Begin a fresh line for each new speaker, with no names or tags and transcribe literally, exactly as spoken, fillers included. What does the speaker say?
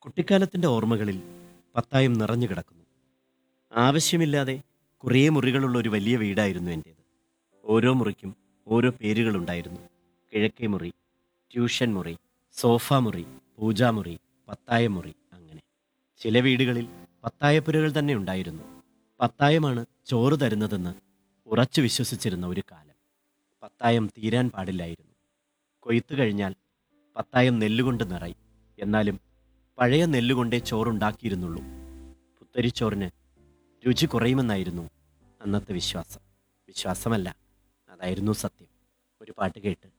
കുട്ടിക്കാലത്തിൻ്റെ ഓർമ്മകളിൽ പത്തായം നിറഞ്ഞു കിടക്കുന്നു. ആവശ്യമില്ലാതെ കുറേ മുറികളുള്ള ഒരു വലിയ വീടായിരുന്നു എൻ്റേത്. ഓരോ മുറിക്കും ഓരോ പേരുകളുണ്ടായിരുന്നു. കിഴക്കേ മുറി, ട്യൂഷൻ മുറി, സോഫ മുറി, പൂജാമുറി, പത്തായമുറി, അങ്ങനെ. ചില വീടുകളിൽ പത്തായപ്പുരകൾ തന്നെ ഉണ്ടായിരുന്നു. പത്തായമാണ് ചോറ് തരുന്നതെന്ന് ഉറച്ചു വിശ്വസിച്ചിരുന്ന ഒരു കാലം. പത്തായം തീരാൻ പാടില്ലായിരുന്നു. കൊയ്ത്തു കഴിഞ്ഞാൽ പത്തായം നെല്ലുകൊണ്ട് നിറയും. എന്നാലും പഴയ നെല്ലുകൊണ്ടേ ചോറുണ്ടാക്കിയിരുന്നുള്ളൂ. പുത്തരിച്ചോറിന് രുചി കുറയുമെന്നായിരുന്നു അന്നത്തെ വിശ്വാസം. വിശ്വാസമല്ല, അതായിരുന്നു സത്യം. ഒരു പാട്ട് കേട്ട്